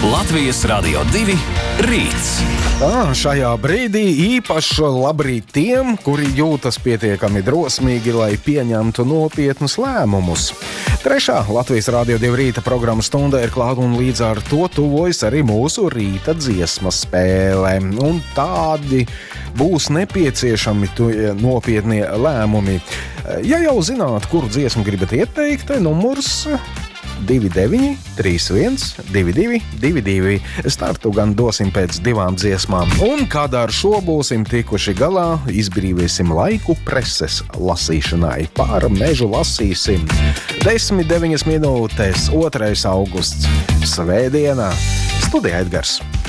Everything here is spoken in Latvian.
Latvijas Radio 2 rīts. Šajā brīdī īpaši labrīt tiem, kuri jūtas pietiekami drosmīgi, lai pieņemtu nopietnus lēmumus. Trešā Latvijas Radio 2 rīta programmas stunda ir klāta un līdz ar to tuvojas arī mūsu rīta dziesmas spēle. Un tādi būs nepieciešami nopietnie lēmumi. Ja jau zināt, kuru dziesmu gribat ieteikt, numurs 29 31 22 22. Startu gan dosim pēc divām dziesmām. Un kad ar šo būsim tikuši galā, izbrīvēsim laiku preses lasīšanai. Pār mežu lasīsim 10:09 minūtes, 2. augusts, svētdienā. Studijā Edgars.